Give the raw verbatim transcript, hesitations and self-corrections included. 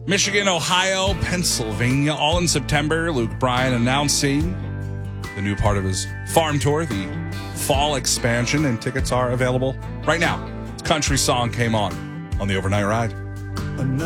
Michigan, Ohio, Pennsylvania, all in September. Luke Bryan announcing the new part of his farm tour, the fall expansion, and tickets are available right now. Country Song came on on the Overnight Ride. Another